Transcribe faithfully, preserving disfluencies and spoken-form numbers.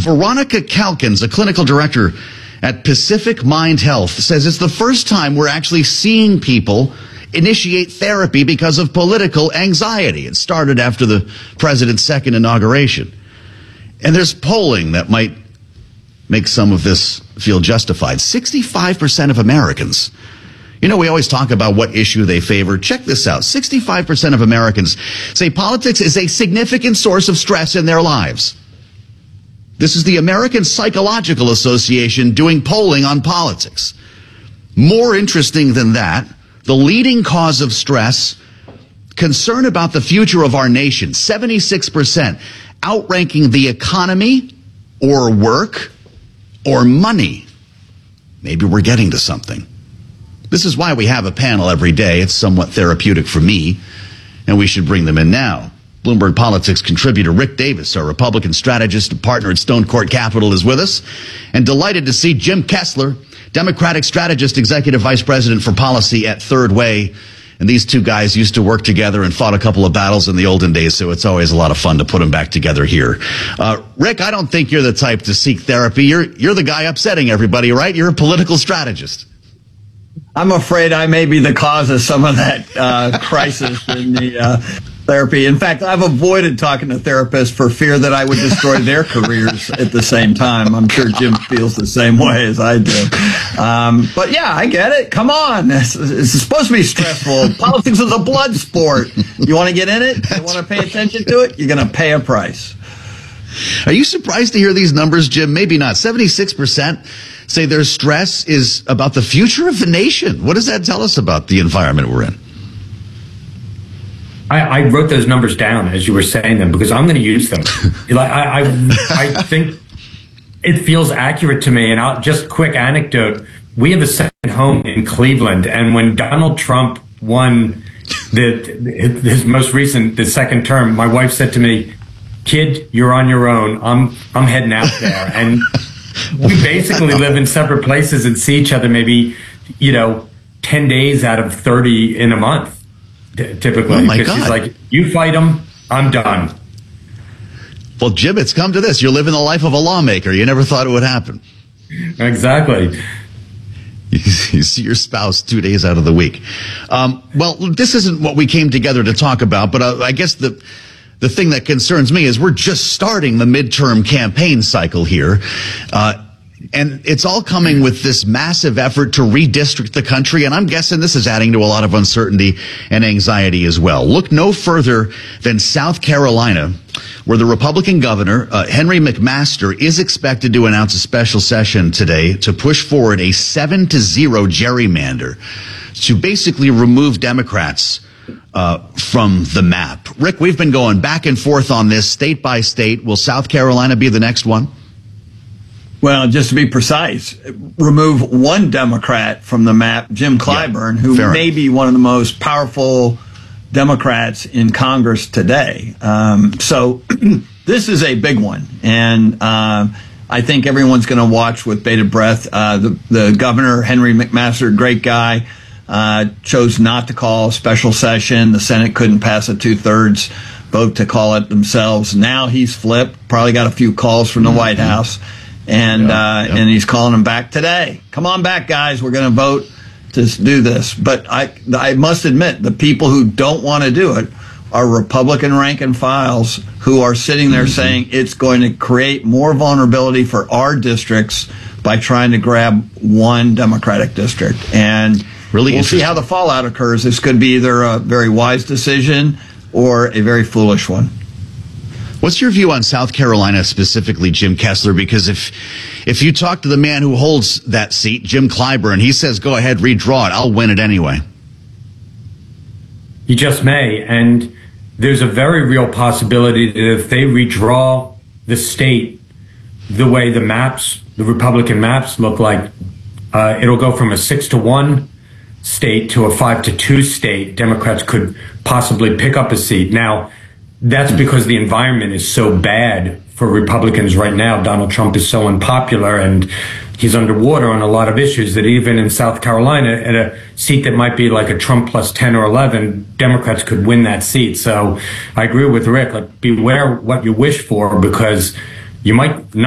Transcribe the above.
Veronica Calkins, a clinical director at Pacific Mind Health, says it's the first time we're actually seeing people initiate therapy because of political anxiety. It started after the president's second inauguration. And there's polling that might make some of this feel justified. sixty-five percent of Americans, you know, we always talk about what issue they favor. Check this out. sixty-five percent of Americans say politics is a significant source of stress in their lives. This is the American Psychological Association doing polling on politics. More interesting than that, the leading cause of stress, concern about the future of our nation, seventy-six percent, outranking the economy or work or money. Maybe we're getting to something. This is why we have a panel every day. It's somewhat therapeutic for me, and we should bring them in now. Bloomberg Politics contributor Rick Davis, our Republican strategist and partner at Stone Court Capital, is with us. And delighted to see Jim Kessler, Democratic strategist, executive vice president for policy at Third Way. And these two guys used to work together and fought a couple of battles in the olden days, so it's always a lot of fun to put them back together here. Uh, Rick, I don't think you're the type to seek therapy. You're, you're the guy upsetting everybody, right? You're a political strategist. I'm afraid I may be the cause of some of that uh, crisis in the uh, therapy. In fact, I've avoided talking to therapists for fear that I would destroy their careers at the same time. I'm sure Jim feels the same way as I do. Um, but yeah, I get it. Come on. It's, it's supposed to be stressful. Politics is a blood sport. You want to get in it? You want to pay attention to it? You're going to pay a price. Are you surprised to hear these numbers, Jim? Maybe not. seventy-six percent say their stress is about the future of the nation. What does that tell us about the environment we're in? I, I wrote those numbers down as you were saying them because I'm going to use them. Like I, I, I think it feels accurate to me. And I'll, just quick anecdote: we have a second home in Cleveland, and when Donald Trump won the his most recent, the second term, my wife said to me, "Kid, you're on your own. I'm I'm heading out there." And we basically live in separate places and see each other maybe, you know, ten days out of thirty in a month. Typically, oh my because God. She's like, you fight them, I'm done. Well, Jim, it's come to this. You're living the life of a lawmaker. You never thought it would happen. Exactly. You see your spouse two days out of the week. Um, well, this isn't what we came together to talk about, but uh, I guess the the thing that concerns me is we're just starting the midterm campaign cycle here. Uh, And it's all coming with this massive effort to redistrict the country. And I'm guessing this is adding to a lot of uncertainty and anxiety as well. Look no further than South Carolina, where the Republican governor, uh, Henry McMaster, is expected to announce a special session today to push forward a seven to zero gerrymander to basically remove Democrats uh, from the map. Rick, we've been going back and forth on this state by state. Will South Carolina be the next one? Well, just to be precise, remove one Democrat from the map, Jim Clyburn, yeah, who may be one of the most powerful Democrats in Congress today. Um, so this is a big one. And uh, I think everyone's going to watch with bated breath. Uh, the, the governor, Henry McMaster, great guy, uh, chose not to call a special session. The Senate couldn't pass a two-thirds vote to call it themselves. Now he's flipped, probably got a few calls from the mm-hmm. White House. And yep, uh, yep. and he's calling them back today. Come on back, guys. We're going to vote to do this. But I I must admit, the people who don't want to do it are Republican rank and files who are sitting there mm-hmm. saying it's going to create more vulnerability for our districts by trying to grab one Democratic district. And really we'll see how the fallout occurs. This could be either a very wise decision or a very foolish one. What's your view on South Carolina specifically, Jim Kessler? Because if if you talk to the man who holds that seat, Jim Clyburn, he says, go ahead, redraw it. I'll win it anyway. You just may. And there's a very real possibility that if they redraw the state the way the maps, the Republican maps look like, uh, it'll go from a six to one state to a five to two state. Democrats could possibly pick up a seat. Now, that's because the environment is so bad for Republicans right now. Donald Trump is so unpopular and he's underwater on a lot of issues that even in South Carolina, at a seat that might be like a Trump plus ten or eleven, Democrats could win that seat. So I agree with Rick, like beware what you wish for, because you might not